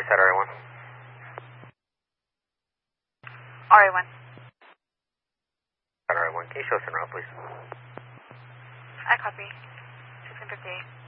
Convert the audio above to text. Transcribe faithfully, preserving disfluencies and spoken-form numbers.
outside R A one. R A one. R A one, can you show us en route, please? I copy. sixteen fifty-eight.